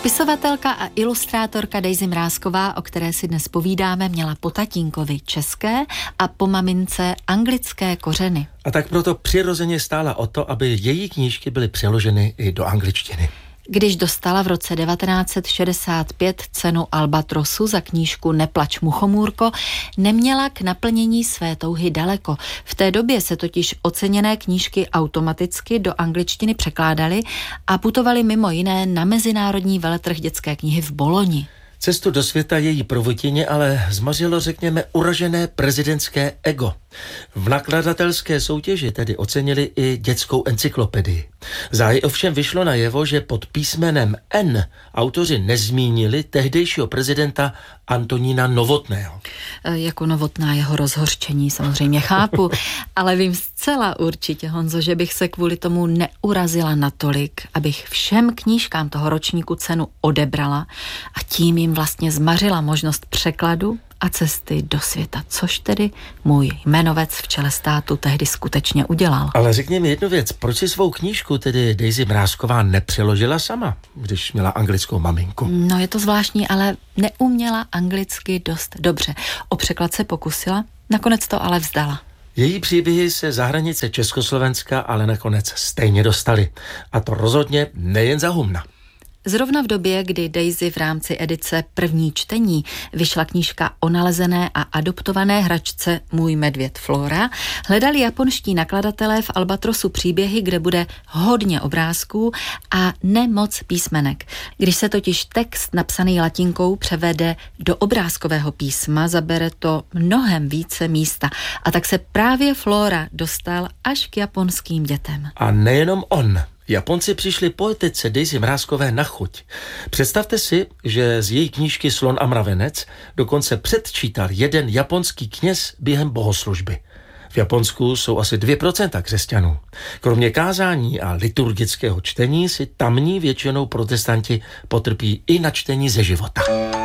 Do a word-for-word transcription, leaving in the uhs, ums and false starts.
Spisovatelka a ilustrátorka Daisy Mrázková, o které si dnes povídáme, měla po tatínkovi české a po mamince anglické kořeny. A tak proto přirozeně stála o to, aby její knížky byly přeloženy i do angličtiny. Když dostala v roce devatenáct set šedesát pět cenu Albatrosu za knížku Neplač, muchomůrko, neměla k naplnění své touhy daleko. V té době se totiž oceněné knížky automaticky do angličtiny překládaly a putovaly mimo jiné na mezinárodní veletrh dětské knihy v Boloni. Cestu do světa její prvotině ale zmařilo, řekněme, uražené prezidentské ego. V nakladatelské soutěži tedy ocenili i dětskou encyklopedii. Záhy ovšem vyšlo najevo, že pod písmenem N autoři nezmínili tehdejšího prezidenta Antonína Novotného. Jako Novotná jeho rozhořčení samozřejmě chápu, ale vím zcela určitě, Honzo, že bych se kvůli tomu neurazila natolik, abych všem knížkám toho ročníku cenu odebrala a tím jim vlastně zmařila možnost překladu a cesty do světa, což tedy můj jmenovec v čele státu tehdy skutečně udělal. Ale řekni mi jednu věc, proč si svou knížku tedy Daisy Mrázková nepřeložila sama, když měla anglickou maminku? No je to zvláštní, ale neuměla anglicky dost dobře. O překlad se pokusila, nakonec to ale vzdala. Její příběhy se za hranice Československa ale nakonec stejně dostaly. A to rozhodně nejen za humna. Zrovna v době, kdy Daisy v rámci edice První čtení vyšla knížka o nalezené a adoptované hračce Můj medvěd Flora, hledali japonští nakladatelé v Albatrosu příběhy, kde bude hodně obrázků a nemoc písmenek. Když se totiž text napsaný latinkou převede do obrázkového písma, zabere to mnohem více místa. A tak se právě Flora dostal až k japonským dětem. A nejenom on. Japonci přišli poetice Daisy Mrázkové na chuť. Představte si, že z její knížky Slon a mravenec dokonce předčítal jeden japonský kněz během bohoslužby. V Japonsku jsou asi dvě procenta křesťanů. Kromě kázání a liturgického čtení si tamní většinou protestanti potrpí i na čtení ze života.